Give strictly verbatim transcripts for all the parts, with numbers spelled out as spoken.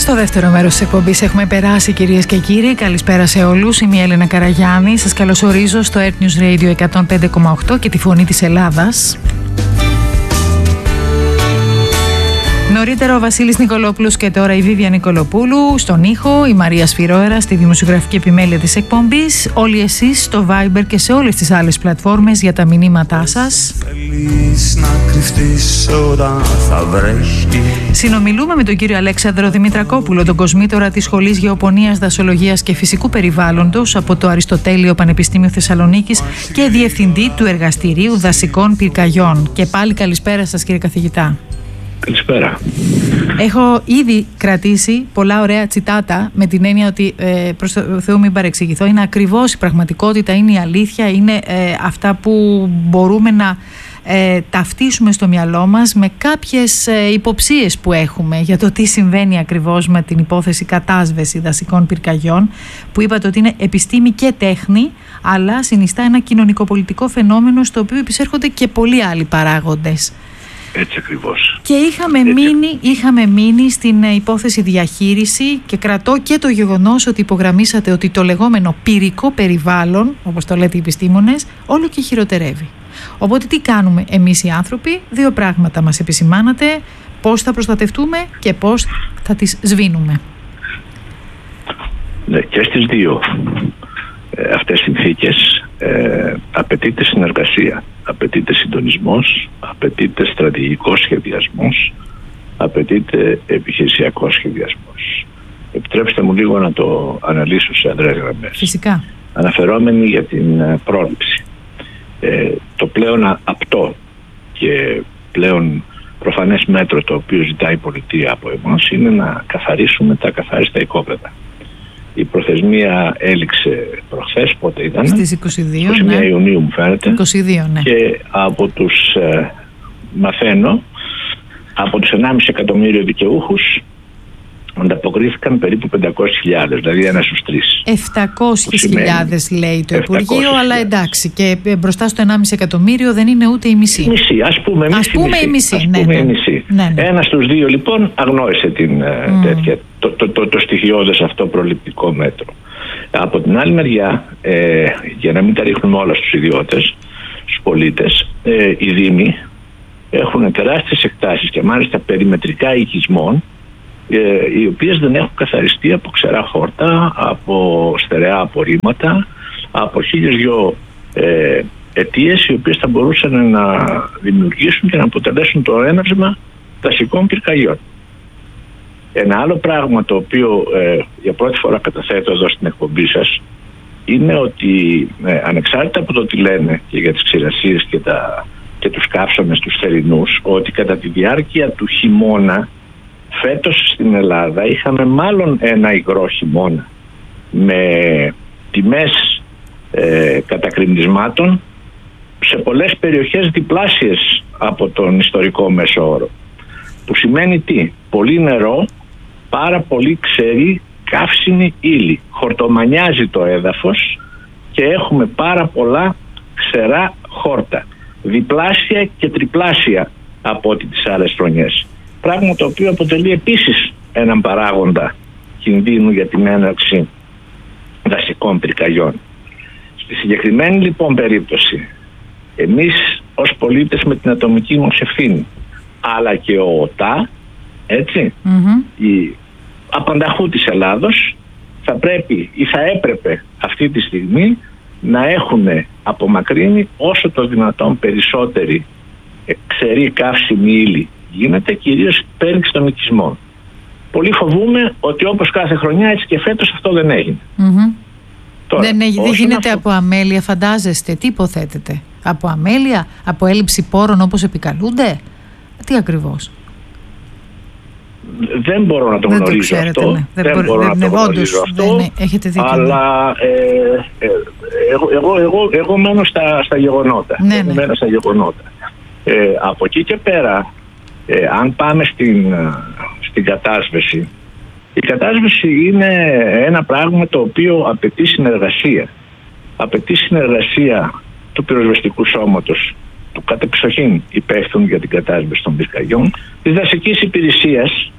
Στο δεύτερο μέρος της εκπομπής έχουμε περάσει, κυρίες και κύριοι. Καλησπέρα σε όλους. Είμαι η Έλενα Καραγιάννη. Σας καλωσορίζω στο Earth News Radio εκατόν πέντε κόμμα οκτώ και τη Φωνή της Ελλάδας. Νωρίτερα ο Βασίλης Νικολόπουλος και τώρα η Βίβια Νικολοπούλου στον ήχο, η Μαρία Σφυρόερα στη δημοσιογραφική επιμέλεια της εκπομπής, όλοι εσείς στο Viber και σε όλες τις άλλες πλατφόρμες για τα μηνύματά σας. Συνομιλούμε με τον κύριο Αλέξανδρο Δημητρακόπουλο, τον κοσμήτορα της Σχολής Γεωπονίας, Δασολογίας και Φυσικού Περιβάλλοντος από το Αριστοτέλειο Πανεπιστήμιο Θεσσαλονίκης και διευθυντή του Εργαστηρίου Δασικών Πυρκαγιών. Και πάλι καλησπέρα σας, κύριε καθηγητά. Καλησπέρα. Έχω ήδη κρατήσει πολλά ωραία τσιτάτα με την έννοια ότι ε, προς το Θεού μην παρεξηγηθώ, είναι ακριβώς η πραγματικότητα, είναι η αλήθεια, είναι ε, αυτά που μπορούμε να ε, ταυτίσουμε στο μυαλό μας με κάποιες ε, υποψίες που έχουμε για το τι συμβαίνει ακριβώς με την υπόθεση κατάσβεση δασικών πυρκαγιών, που είπατε ότι είναι επιστήμη και τέχνη, αλλά συνιστά ένα κοινωνικοπολιτικό φαινόμενο στο οποίο επισέρχονται και πολλοί άλλοι παράγοντες. Έτσι ακριβώς. Και είχαμε, Έτσι. Μείνει, είχαμε μείνει στην υπόθεση διαχείριση και κρατώ και το γεγονός ότι υπογραμμίσατε ότι το λεγόμενο πυρικό περιβάλλον, όπως το λέτε οι επιστήμονες, όλο και χειροτερεύει. Οπότε τι κάνουμε εμείς οι άνθρωποι? Δύο πράγματα μας επισημάνατε: πώς θα προστατευτούμε και πώς θα τις σβήνουμε. Ναι, και στις δύο ε, αυτές συνθήκες ε, απαιτείται συνεργασία, απαιτείται συντονισμός, απαιτείται στρατηγικός σχεδιασμός, απαιτείται επιχειρησιακός σχεδιασμός. Επιτρέψτε μου λίγο να το αναλύσω σε αδρές γραμμές. Φυσικά. Αναφερόμενοι για την πρόληψη. Ε, το πλέον απτό και πλέον προφανές μέτρο το οποίο ζητάει η πολιτεία από εμάς είναι να καθαρίσουμε τα καθάριστα οικόπεδα. Η προθεσμία έληξε προχθές, πότε ήταν? Στις είκοσι δύο, είκοσι μία ναι. Ιουνίου μου φαίνεται. είκοσι δύο, ναι. Και από τους, ε, μαθαίνω, από τους ενάμιση εκατομμύριο δικαιούχους ανταποκρίθηκαν περίπου πεντακόσιες χιλιάδες, δηλαδή ένα στους τρεις. επτακόσιες χιλιάδες λέει το Υπουργείο, αλλά εντάξει, και μπροστά στο ενάμιση εκατομμύριο δεν είναι ούτε η μισή. Μισή, ας πούμε, ας πούμε μισή, η μισή. ας ναι, πούμε ναι. η μισή. Ναι, ναι. Ένα στους δύο λοιπόν αγνόησε την, mm. τέτοια, το, το, το, το στοιχειώδες αυτό προληπτικό μέτρο. Από την άλλη μεριά, ε, για να μην τα ρίχνουμε όλα στους ιδιώτες, στους πολίτες, ε, οι δήμοι έχουν τεράστιες εκτάσεις και μάλιστα περιμετρικά οικισμών, ε, οι οποίες δεν έχουν καθαριστεί από ξερά χόρτα, από στερεά απορρίμματα, από χίλιες δυο ε, αιτίες οι οποίες θα μπορούσαν να δημιουργήσουν και να αποτελέσουν το έναυσμα δασικών πυρκαγιών. Ένα άλλο πράγμα το οποίο ε, για πρώτη φορά καταθέτω εδώ στην εκπομπή σας είναι ότι ε, ανεξάρτητα από το τι λένε και για τις ξηρασίες και, τα, και τους καύσονες τους θερινούς, ότι κατά τη διάρκεια του χειμώνα φέτος στην Ελλάδα είχαμε μάλλον ένα υγρό χειμώνα με τιμές ε, κατακρημνισμάτων σε πολλές περιοχές διπλάσιες από τον ιστορικό μέσο όρο. Που σημαίνει τι? Πολύ νερό, πάρα πολύ ξερή καύσιμη ύλη. Χορτομανιάζει το έδαφος και έχουμε πάρα πολλά ξερά χόρτα. Διπλάσια και τριπλάσια από ό,τι τις άλλες χρονιές. Πράγμα το οποίο αποτελεί επίσης έναν παράγοντα κινδύνου για την έναρξη δασικών πυρκαγιών. Στη συγκεκριμένη λοιπόν περίπτωση, εμείς ως πολίτες με την ατομική μας ευθύνη, αλλά και ο ΟΤΑ, έτσι, mm-hmm. η απανταχού της Ελλάδος θα πρέπει ή θα έπρεπε αυτή τη στιγμή να έχουν απομακρύνει όσο το δυνατόν περισσότερη ξερή καύσιμη ύλη γίνεται, κυρίως πέριξ των οικισμών. Πολύ φοβούμαι ότι όπως κάθε χρονιά έτσι και φέτος αυτό δεν έγινε. Mm-hmm. Τώρα, δεν, δεν γίνεται αυτό... από αμέλεια, φαντάζεστε? Τι υποθέτετε? Από αμέλεια, από έλλειψη πόρων όπως επικαλούνται? Τι ακριβώς? Δεν μπορώ να το δεν γνωρίζω το ξέρετε, αυτό. Ναι. Δεν, δεν μπορώ δεν, να το γνωρίζω αυτό. Δεν, έχετε δίκιο, αλλά ναι. ε, ε, εγώ, εγώ, εγώ, εγώ μένω στα, στα γεγονότα. Ναι, ναι. Μένω στα γεγονότα. Ε, από εκεί και πέρα, ε, αν πάμε στην, στην κατάσβεση, η κατάσβεση είναι ένα πράγμα το οποίο απαιτεί συνεργασία. Απαιτεί συνεργασία του πυροσβεστικού σώματος, του κατεξοχήν υπεύθυνου για την κατάσβεση των πυρκαγιών, της δασικής υπηρεσίας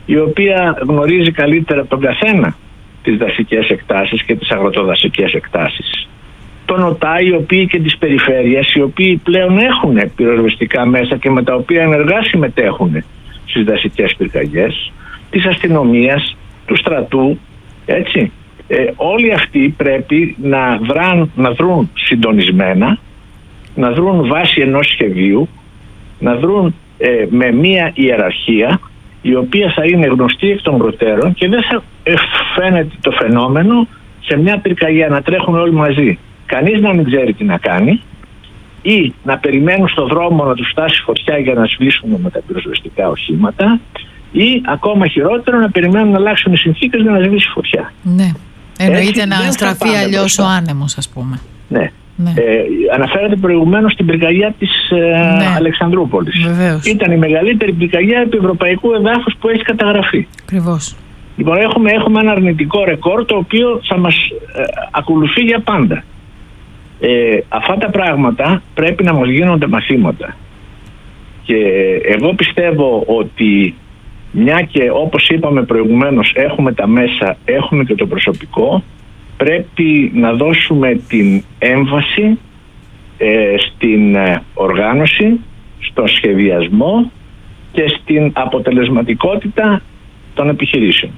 η οποία γνωρίζει καλύτερα από τον καθένα τις δασικές εκτάσεις και τις αγροτοδασικές εκτάσεις. Τον ΟΤΑ, οι οποίοι και τις περιφέρειες, οι οποίοι πλέον έχουν πυροσβεστικά μέσα και με τα οποία ενεργά συμμετέχουν στις δασικές πυρκαγιές, της αστυνομίας, του στρατού, έτσι. Ε, όλοι αυτοί πρέπει να, δράν, να δρουν συντονισμένα, να δρουν βάσει ενός σχεδίου, να δρουν ε, με μία ιεραρχία η οποία θα είναι γνωστή εκ των προτέρων και δεν θα φαίνεται το φαινόμενο σε μια πυρκαγιά να τρέχουν όλοι μαζί. Κανείς να μην ξέρει τι να κάνει ή να περιμένουν στον δρόμο να τους φτάσει φωτιά για να σβήσουν με τα πυροσβεστικά οχήματα ή ακόμα χειρότερο να περιμένουν να αλλάξουν οι συνθήκες για να σβήσει φωτιά. Ναι. Εννοείται να στραφεί αλλιώς ο άνεμος, ας πούμε. Ναι. Ναι. Ε, αναφέρατε προηγουμένως την πυρκαγιά της ε, ναι. Αλεξανδρούπολης. Βεβαίως. Ήταν η μεγαλύτερη πυρκαγιά του ευρωπαϊκού εδάφους που έχει καταγραφεί. Ακριβώς. Λοιπόν, έχουμε, έχουμε ένα αρνητικό ρεκόρ το οποίο θα μας ε, ακολουθεί για πάντα. Ε, αυτά τα πράγματα πρέπει να μας γίνονται μαθήματα. Και εγώ πιστεύω ότι μια και όπως είπαμε προηγουμένως έχουμε τα μέσα, έχουμε και το προσωπικό, πρέπει να δώσουμε την έμβαση ε, στην ε, οργάνωση, στον σχεδιασμό και στην αποτελεσματικότητα των επιχειρήσεων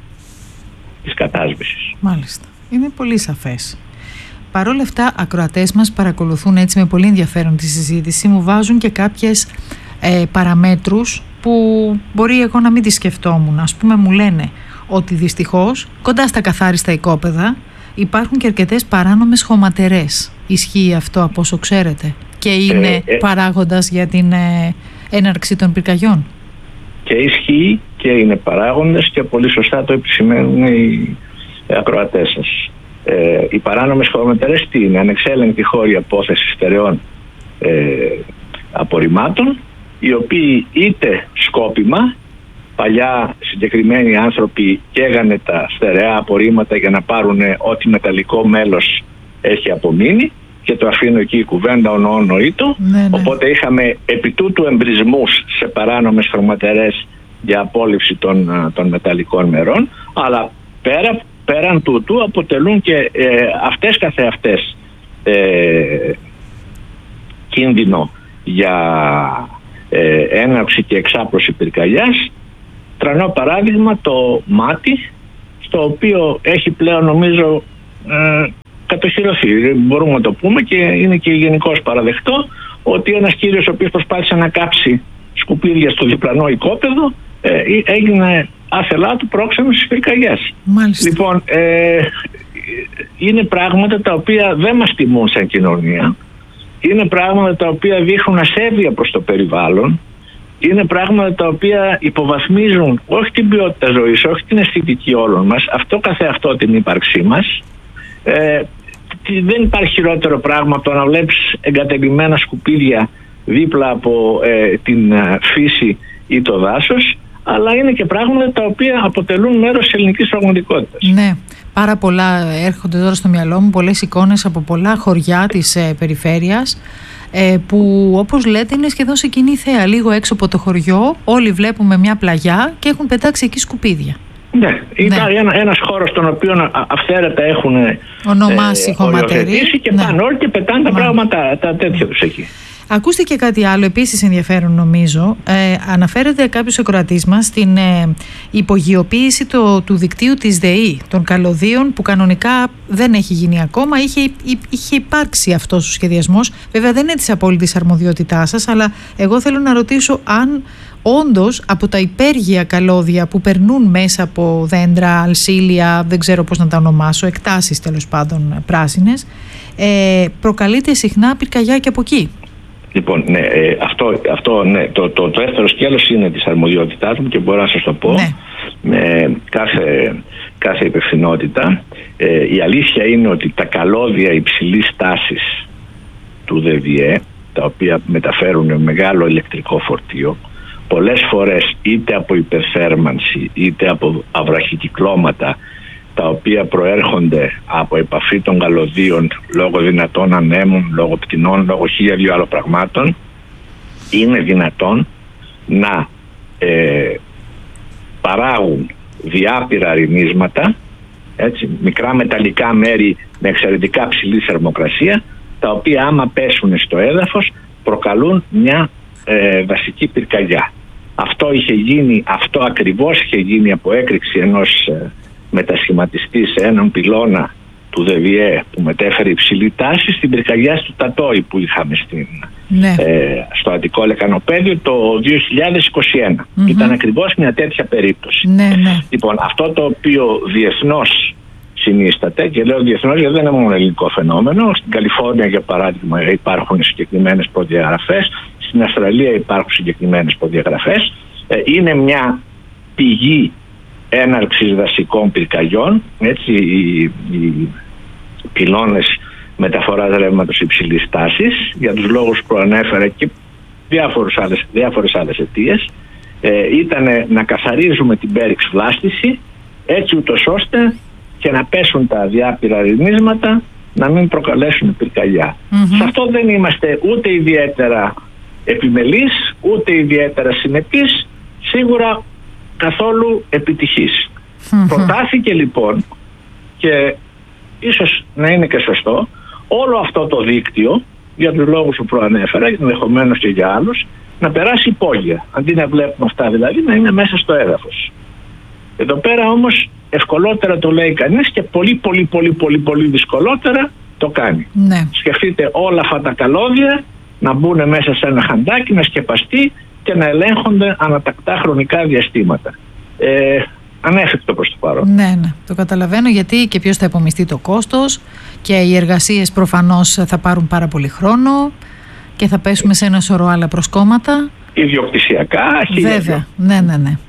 της κατάσβεσης. Μάλιστα. Είναι πολύ σαφές. Παρ' όλα αυτά, ακροατές μας παρακολουθούν έτσι με πολύ ενδιαφέρον τη συζήτηση, μου βάζουν και κάποιες ε, παραμέτρους που μπορεί εγώ να μην τις σκεφτόμουν. Ας πούμε, μου λένε ότι δυστυχώς κοντά στα καθάριστα οικόπεδα υπάρχουν και αρκετές παράνομες χωματερές. Ισχύει αυτό από όσο ξέρετε και είναι ε, ε, παράγοντας για την ε, έναρξη των πυρκαγιών? Και ισχύει και είναι παράγοντας και πολύ σωστά το επισημαίνουν οι ακροατές σας. Ε, οι παράνομες χωματερές τι είναι? Ανεξέλεγκτη χώρη απόθεση στερεών ε, απορριμμάτων, οι οποίοι είτε σκόπιμα, παλιά συγκεκριμένοι άνθρωποι καίγανε τα στερεά απορρίμματα για να πάρουν ό,τι μεταλλικό μέλος έχει απομείνει και το αφήνω εκεί η κουβέντα ονοήτο. Ναι, ναι. Οπότε είχαμε επί τούτου εμπρισμούς σε παράνομες χρωματερές για απόλυψη των, των μεταλλικών μερών, αλλά πέρα, πέραν τούτου αποτελούν και ε, αυτές καθεαυτές ε, κίνδυνο για ε, έναρξη και εξάπλωση πυρκαγιάς. Τρανό παράδειγμα το μάτι, στο οποίο έχει πλέον νομίζω ε, κατοχυρωθεί, μπορούμε να το πούμε, και είναι και γενικώς παραδεχτό ότι ένας κύριος ο οποίος προσπάθησε να κάψει σκουπίδια στο διπλανό οικόπεδο ε, έγινε άθελά του πρόξενος της πυρκαγιάς. Μάλιστα. Λοιπόν, ε, είναι πράγματα τα οποία δεν μας τιμούν σαν κοινωνία, είναι πράγματα τα οποία δείχνουν ασέβεια προς το περιβάλλον, είναι πράγματα τα οποία υποβαθμίζουν όχι την ποιότητα ζωής, όχι την αισθητική όλων μας, αυτό καθεαυτό την ύπαρξή μας. Ε, δεν υπάρχει χειρότερο πράγμα από το να βλέπεις εγκατελειμμένα σκουπίδια δίπλα από ε, την ε, φύση ή το δάσος, αλλά είναι και πράγματα τα οποία αποτελούν μέρος της ελληνικής πραγματικότητας. Ναι, πάρα πολλά έρχονται τώρα στο μυαλό μου, πολλές εικόνες από πολλά χωριά της ε, περιφέρειας, ε, που όπως λέτε είναι σχεδόν σε κοινή θέα. Λίγο έξω από το χωριό όλοι βλέπουμε μια πλαγιά και έχουν πετάξει εκεί σκουπίδια. Ναι, ήταν ναι. ένα, ένας χώρος τον οποίο αυθαίρετα έχουν ονομάσει ε, χωματερή και ναι. πάνε όλοι και πετάνε τα πράγματα τα τέτοια τους εκεί. Ακούστηκε κάτι άλλο επίσης ενδιαφέρον νομίζω. Ε, αναφέρεται κάποιος ακροατής μας στην ε, υπογειοποίηση το, του δικτύου της ΔΕΗ, των καλωδίων, που κανονικά δεν έχει γίνει ακόμα. Είχε, είχε υπάρξει αυτός ο σχεδιασμός. Βέβαια δεν είναι της απόλυτης αρμοδιότητάς σας, αλλά εγώ θέλω να ρωτήσω αν όντως από τα υπέργεια καλώδια που περνούν μέσα από δέντρα, αλσίλια, δεν ξέρω πώς να τα ονομάσω, εκτάσεις τέλος πάντων πράσινες, ε, προκαλείται συχνά πυρκαγιά και από εκεί. Λοιπόν, ναι, ε, αυτό, αυτό, ναι, το, το, το δεύτερο σκέλος είναι της αρμοδιότητάς μου και μπορώ να σας το πω ναι. με κάθε, κάθε υπευθυνότητα. Ε, η αλήθεια είναι ότι τα καλώδια υψηλής τάσης του ΔΔΕ, τα οποία μεταφέρουν μεγάλο ηλεκτρικό φορτίο, πολλές φορές είτε από υπερθέρμανση είτε από αβραχικυκλώματα, τα οποία προέρχονται από επαφή των καλωδίων λόγω δυνατών ανέμων, λόγω πτηνών, λόγω χίλια δύο άλλων πραγμάτων, είναι δυνατόν να ε, παρά παράγουν διάπειρα ρινίσματα, έτσι, μικρά μεταλλικά μέρη με εξαιρετικά ψηλή θερμοκρασία, τα οποία άμα πέσουν στο έδαφος προκαλούν μια ε, βασική πυρκαγιά. Αυτό είχε γίνει, αυτό ακριβώς είχε γίνει από έκρηξη ενός ε, μετασχηματιστή σε έναν πυλώνα του ΔΕΒΙΕ που μετέφερε υψηλή τάση στην πυρκαγιά του Τατόη που είχαμε στην, ναι. ε, στο Αττικό Λεκανοπέδιο το δύο χιλιάδες είκοσι ένα. Mm-hmm. Ήταν ακριβώς μια τέτοια περίπτωση. Ναι, ναι. Λοιπόν, αυτό το οποίο διεθνώς συνίσταται, και λέω διεθνώς γιατί δεν είναι μόνο ελληνικό φαινόμενο, στην Καλιφόρνια για παράδειγμα υπάρχουν συγκεκριμένες προδιαγραφές, στην Αυστραλία υπάρχουν συγκεκριμένες προδιαγραφές, ε, είναι μια πηγή έναρξης δασικών πυρκαγιών, έτσι, οι, οι πυλώνες μεταφοράς ρεύματος υψηλής τάσης, για τους λόγους που ανέφερα και διάφορες άλλες, διάφορες άλλες αιτίες, ε, ήταν να καθαρίζουμε την πέριξ βλάστηση, έτσι ούτως ώστε και να πέσουν τα διάπειρα ρινίσματα να μην προκαλέσουν πυρκαγιά. Mm-hmm. Σε αυτό δεν είμαστε ούτε ιδιαίτερα επιμελείς, ούτε ιδιαίτερα συνεπείς, σίγουρα καθόλου επιτυχής. Mm-hmm. Προτάθηκε λοιπόν, και ίσως να είναι και σωστό, όλο αυτό το δίκτυο, για τους λόγους που προανέφερα, ενδεχομένως και για άλλους, να περάσει υπόγεια. Αντί να βλέπουμε αυτά δηλαδή, να είναι μέσα στο έδαφος. Εδώ πέρα όμως ευκολότερα το λέει κανείς και πολύ πολύ πολύ πολύ πολύ δυσκολότερα το κάνει. Ναι. Σκεφτείτε όλα αυτά τα καλώδια να μπουν μέσα σε ένα χαντάκι, να σκεπαστεί και να ελέγχονται ανατακτά χρονικά διαστήματα. Ε, ανέφικτο προς το παρόν. Ναι, ναι, το καταλαβαίνω, γιατί και ποιος θα υπομειστεί το κόστος, και οι εργασίες προφανώς θα πάρουν πάρα πολύ χρόνο και θα πέσουμε σε ένα σωρό άλλα προσκόμματα. Ιδιοκτησιακά. Βέβαια, ναι, ναι, ναι.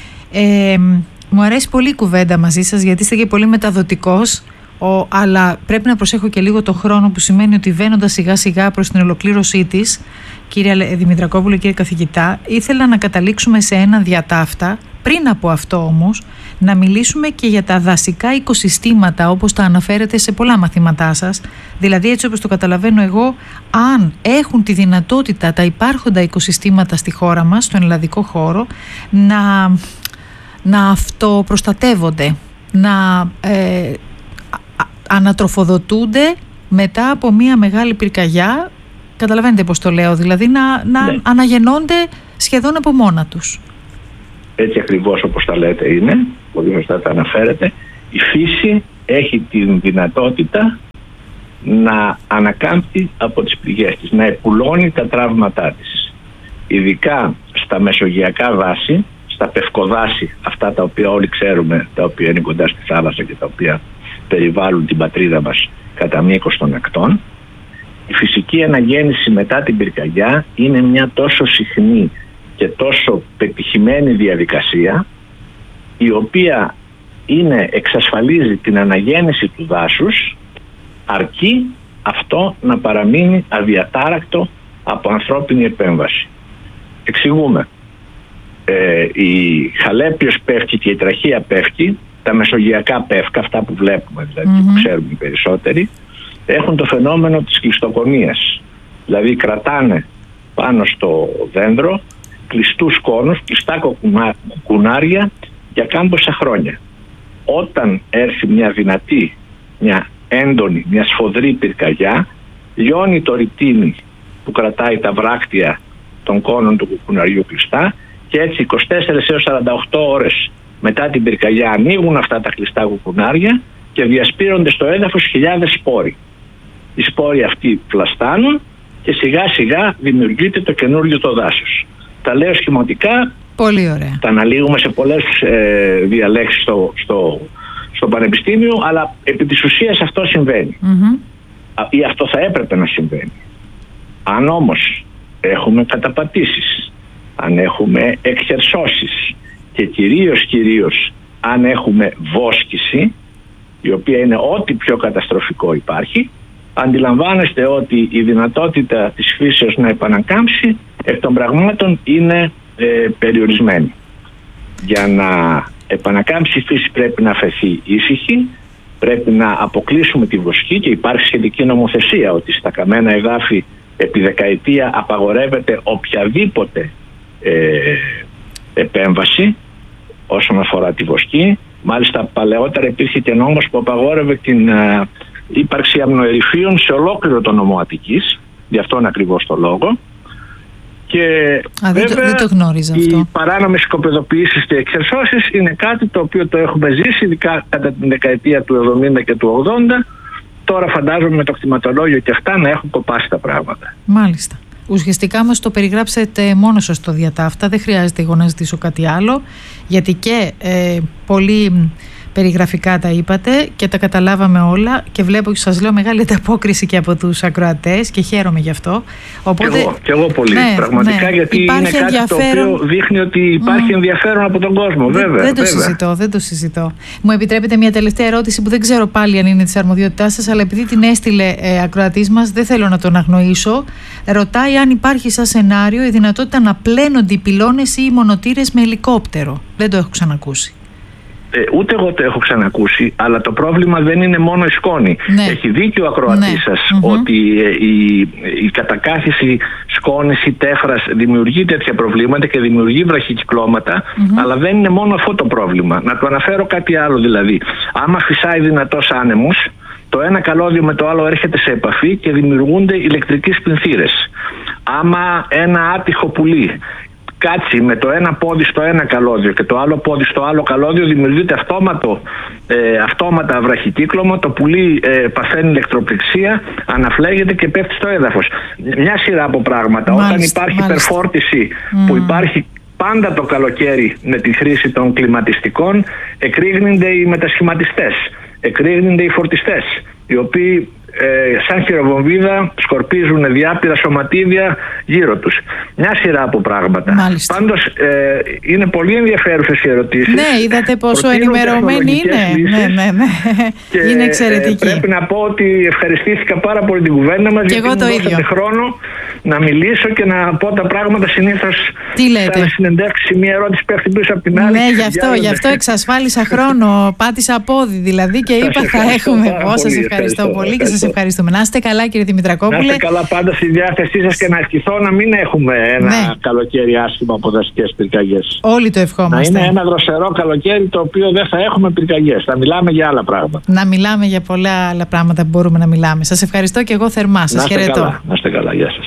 Ε, μου αρέσει πολύ η κουβέντα μαζί σας, γιατί είστε και πολύ μεταδοτικός, ο, αλλά πρέπει να προσέχω και λίγο το χρόνο, που σημαίνει ότι βαίνοντας σιγά σιγά προς την ολοκλήρωσή της, κύριε Δημητρακόπουλε, κύριε καθηγητά, ήθελα να καταλήξουμε σε ένα διατάφτα. Πριν από αυτό όμως, να μιλήσουμε και για τα δασικά οικοσυστήματα, όπως τα αναφέρετε σε πολλά μαθήματά σας. Δηλαδή, έτσι όπως το καταλαβαίνω εγώ, αν έχουν τη δυνατότητα τα υπάρχοντα οικοσυστήματα στη χώρα μας, στον ελλαδικό χώρο, να, να αυτοπροστατεύονται, να ε, ανατροφοδοτούνται μετά από μια μεγάλη πυρκαγιά. Καταλαβαίνετε πώς το λέω, δηλαδή να, να ναι. αναγεννώνται σχεδόν από μόνα τους. Έτσι ακριβώς όπως τα λέτε είναι, πολύ σωστά τα αναφέρετε. Η φύση έχει την δυνατότητα να ανακάμπτει από τις πληγές της, να επουλώνει τα τραύματά της. Ειδικά στα μεσογειακά δάση, στα πευκοδάση, αυτά τα οποία όλοι ξέρουμε, τα οποία είναι κοντά στη θάλασσα και τα οποία περιβάλλουν την πατρίδα μας κατά μήκος των ακτών, η φυσική αναγέννηση μετά την πυρκαγιά είναι μια τόσο συχνή και τόσο πετυχημένη διαδικασία, η οποία είναι, εξασφαλίζει την αναγέννηση του δάσους, αρκεί αυτό να παραμείνει αδιατάρακτο από ανθρώπινη επέμβαση. Εξηγούμε. Ε, η Χαλέπιος πεύκη και η Τραχία πεύκη, τα μεσογειακά πεύκα, αυτά που βλέπουμε δηλαδή, mm-hmm. που ξέρουμε οι περισσότεροι, έχουν το φαινόμενο της κλειστοκονίας. Δηλαδή κρατάνε πάνω στο δέντρο κλειστούς κόνους, κλειστά κουκουνάρια για κάμποσα χρόνια. Όταν έρθει μια δυνατή, μια έντονη, μια σφοδρή πυρκαγιά, λιώνει το ρητίνι που κρατάει τα βράκτια των κόνων του κουκουναριού κλειστά, και έτσι είκοσι τέσσερις έως σαράντα οκτώ ώρες μετά την πυρκαγιά ανοίγουν αυτά τα κλειστά κουκουνάρια και διασπείρονται στο έδαφος χιλιάδες σπόροι. Οι σπόροι αυτοί πλαστάνουν και σιγά σιγά δημιουργείται το καινούριο το δάσος. Τα λέω σχηματικά, πολύ ωραία. Τα αναλύουμε σε πολλές ε, διαλέξεις στο, στο, στο πανεπιστήμιο, αλλά επί της ουσίας αυτό συμβαίνει. Mm-hmm. Ή αυτό θα έπρεπε να συμβαίνει. Αν όμως έχουμε καταπατήσεις, αν έχουμε εκχερσώσεις και κυρίως κυρίως αν έχουμε βόσκηση, η οποία είναι ό,τι πιο καταστροφικό υπάρχει, αντιλαμβάνεστε ότι η δυνατότητα της φύσεως να επανακάμψει εκ των πραγμάτων είναι ε, περιορισμένη. Για να επανακάμψει η φύση πρέπει να αφαιθεί ήσυχη, πρέπει να αποκλείσουμε τη βοσκή, και υπάρχει σχετική νομοθεσία ότι στα καμένα εδάφη επί δεκαετία απαγορεύεται οποιαδήποτε ε, επέμβαση, όσον αφορά τη βοσκή. Μάλιστα παλαιότερα υπήρχε και νόμος που απαγόρευε την ε, ύπαρξη αμνοερυφίων σε ολόκληρο το νομό Αττικής, γι' αυτόν ακριβώς το λόγο. Και Α, βέβαια, δεν, το, δεν το γνώριζα αυτό. Οι παράνομες οικοπεδοποιήσεις και εξερσώσεις είναι κάτι το οποίο το έχουμε ζήσει, ειδικά κατά την δεκαετία του εβδομήντα και του ογδόντα. Τώρα φαντάζομαι με το κτηματολόγιο και αυτά να έχουν κοπάσει τα πράγματα. Μάλιστα. Ουσιαστικά μας το περιγράψετε μόνο σας το διατάφτα, δεν χρειάζεται εγώ να ζητήσω κάτι άλλο, γιατί και ε, πολύ περιγραφικά τα είπατε και τα καταλάβαμε όλα και βλέπω και σας λέω μεγάλη ανταπόκριση και από τους ακροατές και χαίρομαι γι' αυτό. Οπότε, και, εγώ, και εγώ πολύ, ναι, πραγματικά, ναι, γιατί είναι κάτι ενδιαφέρον... το οποίο δείχνει ότι υπάρχει mm. ενδιαφέρον από τον κόσμο, βέβαια. Δεν, δεν το βέβαια. συζητώ, δεν το συζητώ. Μου επιτρέπετε μια τελευταία ερώτηση που δεν ξέρω πάλι αν είναι της αρμοδιότητάς σας, αλλά επειδή την έστειλε ε, ακροατής μας, δεν θέλω να τον αγνοήσω. Ρωτάει αν υπάρχει σαν σενάριο η δυνατότητα να πλένονται οι πυλώνες ή οι μονοτήρες με ελικόπτερο. Δεν το έχω ξανακούσει. Ε, ούτε εγώ το έχω ξανακούσει, αλλά το πρόβλημα δεν είναι μόνο η σκόνη. Ναι. Έχει δίκιο ο ακροατής ναι. σας mm-hmm. ότι ε, η, η κατακάθιση σκόνης ή τέφρας δημιουργεί τέτοια προβλήματα και δημιουργεί βραχικυκλώματα, mm-hmm. αλλά δεν είναι μόνο αυτό το πρόβλημα. Να του αναφέρω κάτι άλλο δηλαδή. Άμα φυσάει δυνατός άνεμος, το ένα καλώδιο με το άλλο έρχεται σε επαφή και δημιουργούνται ηλεκτρικοί σπινθήρες. Άμα ένα άτυχο πουλί κάτσει με το ένα πόδι στο ένα καλώδιο και το άλλο πόδι στο άλλο καλώδιο, δημιουργείται αυτόματο, ε, αυτόματα βραχικύκλωμα, το πουλί ε, παθαίνει ηλεκτροπληξία, αναφλέγεται και πέφτει στο έδαφος. Μια σειρά από πράγματα. Μάλιστα, όταν υπάρχει μάλιστα. υπερφόρτιση mm. που υπάρχει πάντα το καλοκαίρι με τη χρήση των κλιματιστικών, εκρήγνονται οι μετασχηματιστές, εκρήγνονται οι φορτιστές, οι οποίοι Ε, σαν χειροβομβίδα σκορπίζουν διάπειρα σωματίδια γύρω τους. Μια σειρά από πράγματα. Μάλιστα. Πάντως ε, είναι πολύ ενδιαφέρουσες οι ερωτήσεις. Ναι, είδατε πόσο ενημερωμένοι είναι. Ναι, ναι, ναι. Και, είναι εξαιρετική. Ε, πρέπει να πω ότι ευχαριστήθηκα πάρα πολύ την κουβέντα μας, και γιατί εγώ το μου ίδιο. δώσατε χρόνο να μιλήσω και να πω τα πράγματα συνήθως. Τι λέτε? Σαν συνεντεύξει μία ερώτηση πέφτει πίσω από την άλλη. Ναι, γι' αυτό, γι' αυτό εξασφάλισα χρόνο. Πάτησα πόδι δηλαδή και είπα θα έχουμε. Εγώ σας ευχαριστώ πολύ και σας ευχαριστούμε. Να είστε καλά, κύριε Δημητρακόπουλε. Να είστε καλά πάντα στη διάθεσή σας και να ευχηθώ να μην έχουμε ένα ναι. καλοκαίρι άσχημα από δασικές πυρκαγιές. Όλοι το ευχόμαστε. Να είναι ένα δροσερό καλοκαίρι το οποίο δεν θα έχουμε πυρκαγιές. Θα μιλάμε για άλλα πράγματα. Να μιλάμε για πολλά άλλα πράγματα που μπορούμε να μιλάμε. Σας ευχαριστώ και εγώ θερμά. Σας χαιρετώ. Να είστε καλά. Γεια σας.